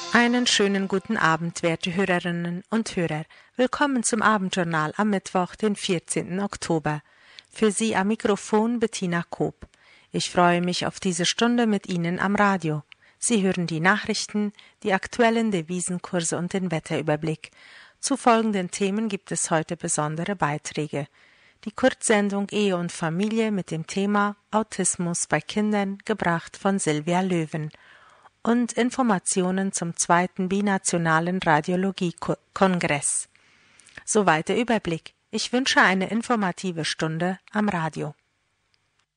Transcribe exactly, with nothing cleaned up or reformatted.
Einen schönen guten Abend, werte Hörerinnen und Hörer. Willkommen zum Abendjournal am Mittwoch, den vierzehnten Oktober. Für Sie am Mikrofon Bettina Koop. Ich freue mich auf diese Stunde mit Ihnen am Radio. Sie hören die Nachrichten, die aktuellen Devisenkurse und den Wetterüberblick. Zu folgenden Themen gibt es heute besondere Beiträge. Die Kurzsendung Ehe und Familie mit dem Thema Autismus bei Kindern, gebracht von Silvia Löwen. Und Informationen zum zweiten binationalen Radiologie-Kongress. Soweit der Überblick. Ich wünsche eine informative Stunde am Radio.